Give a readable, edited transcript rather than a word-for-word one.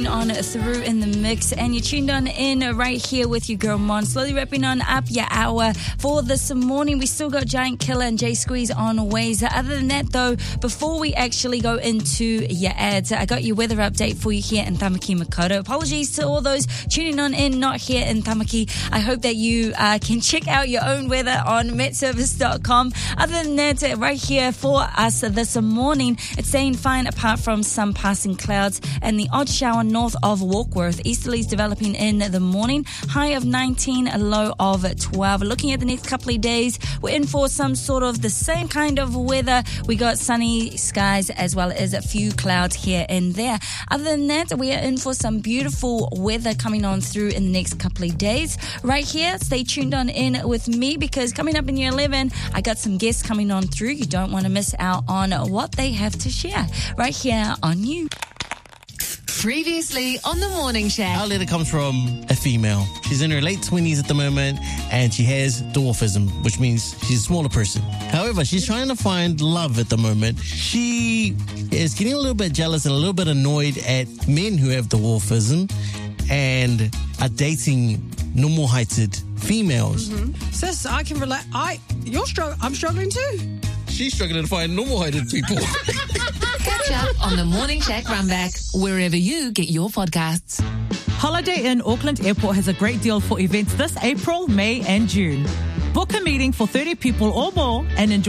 coming on through in the mix, and you're tuned on in right here with your girl Mon, slowly wrapping on up your hour for this morning. We still got Giant Killer and J Squeeze on ways. Other than that though, before we actually go into your ads, I got your weather update for you here in Tamaki Makaurau. Apologies to all those tuning on in not here in Tamaki. I hope that you can check out your own weather on metservice.com. Other than that, right here for us this morning, it's staying fine apart from some passing clouds and the odd shower north of Warkworth. Easterlies developing in the morning, high of 19, a low of 12. Looking at the next couple of days, we're in for some sort of the same kind of weather. We got sunny skies as well as a few clouds here and there. Other than that, we are in for some beautiful weather coming on through in the next couple of days. Right here, stay tuned on in with me, because coming up in year 11, I got some guests coming on through. You don't want to miss out on what they have to share right here on You. Previously on The Morning Shack. Our letter comes from a female. She's in her late 20s at the moment, and she has dwarfism, which means she's a smaller person. However, she's trying to find love at the moment. She is getting a little bit jealous and a little bit annoyed at men who have dwarfism and are dating normal-heighted females. Sis, I can relate. I'm struggling too. She's struggling to find normal-heighted people. Catch up on The Morning Shack Runback, wherever you get your podcasts. Holiday Inn Auckland Airport has a great deal for events this April, May and June. Book a meeting for 30 people or more and enjoy